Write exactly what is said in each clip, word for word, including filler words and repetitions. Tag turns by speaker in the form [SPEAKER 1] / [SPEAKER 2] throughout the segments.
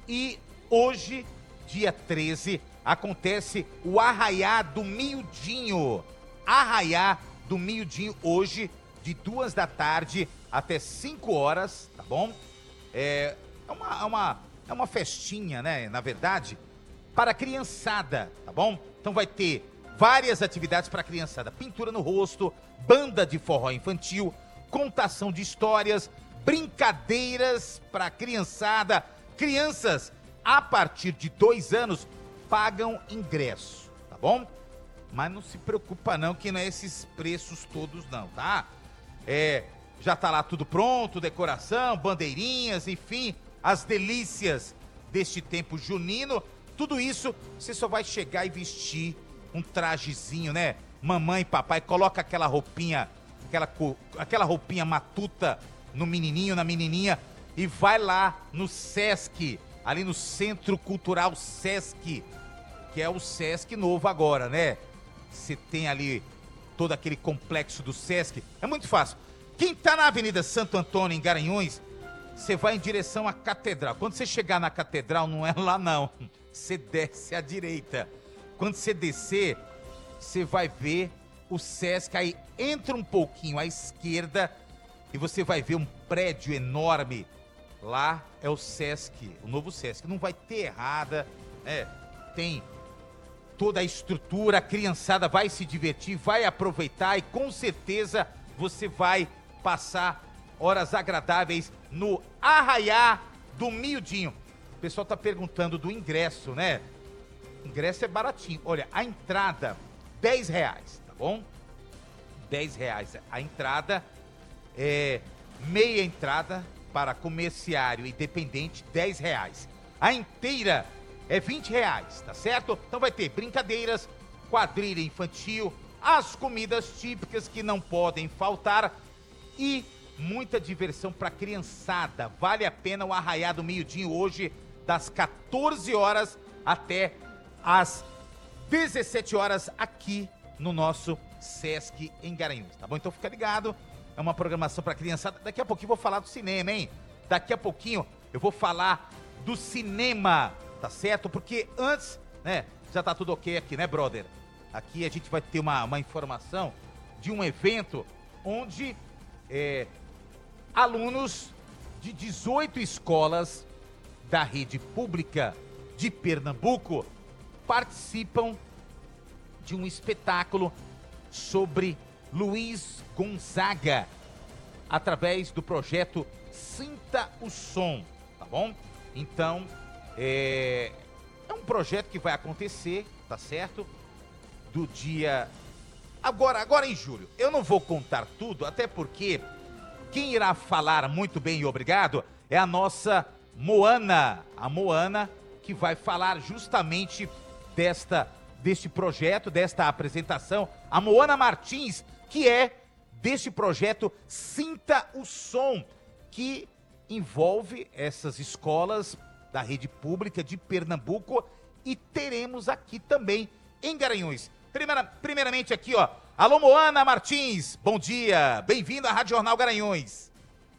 [SPEAKER 1] E hoje, dia treze, acontece o Arraiá do Miudinho. Arraiá do Miudinho hoje, de duas da tarde até cinco horas, tá bom? É uma, é uma, é uma festinha, né, na verdade, para a criançada, tá bom? Então vai ter várias atividades para a criançada. Pintura no rosto, banda de forró infantil, contação de histórias, brincadeiras para a criançada. Crianças a partir de dois anos pagam ingresso, tá bom? Mas não se preocupa não, que não é esses preços todos não, tá? É, já tá lá tudo pronto, decoração, bandeirinhas, enfim, as delícias deste tempo junino. Tudo isso você só vai chegar e vestir um trajezinho, né? Mamãe e papai, coloca aquela roupinha, aquela, aquela roupinha matuta no menininho, na menininha, e vai lá no Sesc, ali no Centro Cultural Sesc, que é o Sesc novo agora, né? Você tem ali todo aquele complexo do Sesc. É muito fácil. Quem tá na Avenida Santo Antônio, em Garanhuns, você vai em direção à Catedral. Quando você chegar na Catedral, não é lá não. Você desce à direita. Quando você descer, você vai ver o Sesc. Aí entra um pouquinho à esquerda e você vai ver um prédio enorme. Lá é o Sesc, o novo Sesc. Não vai ter errada, né? Tem toda a estrutura, a criançada vai se divertir, vai aproveitar e com certeza você vai passar horas agradáveis no Arraiá do Miudinho. O pessoal tá perguntando do ingresso, né? O ingresso é baratinho. Olha, a entrada, dez reais, tá bom? dez reais a entrada, é meia entrada para comerciário e dependente, dez reais. A inteira é vinte reais, tá certo? Então vai ter brincadeiras, quadrilha infantil, as comidas típicas que não podem faltar e muita diversão para criançada. Vale a pena o Arraiá do Miudinho hoje, das quatorze horas até as dezessete horas aqui no nosso Sesc em Garanhuns, tá bom? Então fica ligado, é uma programação para criançada. Daqui a pouquinho eu vou falar do cinema, hein? Daqui a pouquinho eu vou falar do cinema, tá certo? Porque antes, né, já tá tudo ok aqui, né, brother? Aqui a gente vai ter uma, uma informação de um evento onde é, alunos de dezoito escolas da rede pública de Pernambuco participam de um espetáculo sobre Luiz Gonzaga, através do projeto Sinta o Som, tá bom? Então, é, é um projeto que vai acontecer, tá certo? Do dia... Agora, agora em julho. Eu não vou contar tudo, até porque quem irá falar muito bem e obrigado é a nossa Moana. A Moana que vai falar justamente desta, deste projeto, desta apresentação. A Moana Martins, que é deste projeto Sinta o Som, que envolve essas escolas da rede pública de Pernambuco e teremos aqui também em Garanhuns. Primeira, primeiramente aqui, ó, alô Moana Martins, bom dia, bem-vindo à Rádio Jornal Garanhuns.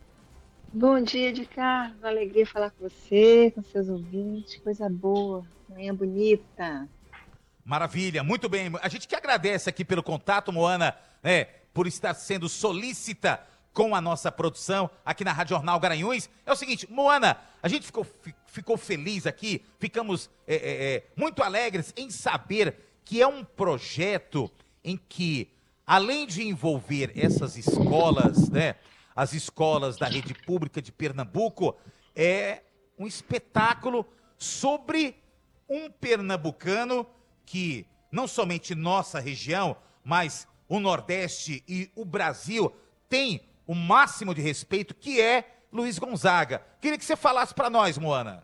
[SPEAKER 2] Bom dia, Edgar, uma alegria falar com você, com seus ouvintes, coisa boa, manhã bonita.
[SPEAKER 1] Maravilha, muito bem, a gente que agradece aqui pelo contato, Moana, né, por estar sendo solícita com a nossa produção aqui na Rádio Jornal Garanhuns. É o seguinte, Moana, a gente ficou, ficou feliz aqui, ficamos é, é, é, muito alegres em saber que é um projeto em que, além de envolver essas escolas, né, as escolas da rede pública de Pernambuco, é um espetáculo sobre um pernambucano que, não somente nossa região, mas o Nordeste e o Brasil, tem o máximo de respeito, que é Luiz Gonzaga. Queria que você falasse para nós, Moana.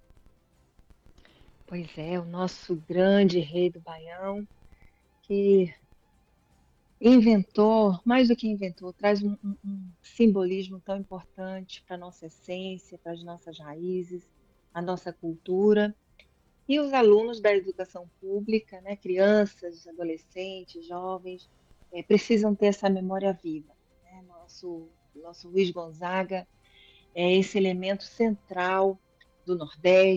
[SPEAKER 2] Pois é, o nosso grande rei do Baião, que inventou, mais do que inventou, traz um, um, um simbolismo tão importante para a nossa essência, para as nossas raízes, a nossa cultura. E os alunos da educação pública, né, crianças, adolescentes, jovens, é, precisam ter essa memória viva. Né? Nosso, nosso Luiz Gonzaga é esse elemento central do Nordeste,